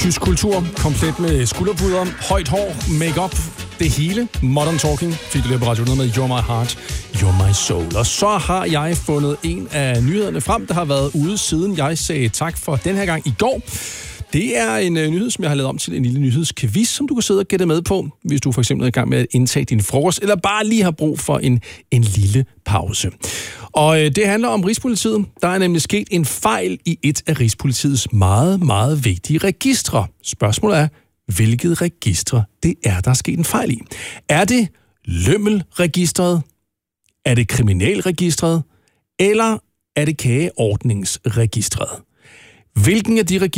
Tysk kultur, komplet med skulderpuder, højt hår, make-up, det hele. Modern Talking, fik du lige på Radio 100 med You're My Heart, You're My Soul. Og så har jeg fundet en af nyhederne frem, der har været ude siden jeg sagde tak for den her gang i går. Det er en nyhed, som jeg har lavet om til en lille nyhedsquiz, som du kan sidde og gætte med på, hvis du for eksempel er i gang med at indtage din frokost, eller bare lige har brug for en lille pause. Og det handler om Rigspolitiet. Der er nemlig sket en fejl i et af Rigspolitiets meget, meget vigtige registre. Spørgsmålet er, hvilket registre det er, der er sket en fejl i. Er det Lømmelregistret? Er det Kriminalregistret? Eller er det Kageordningsregistret? Hvilken af de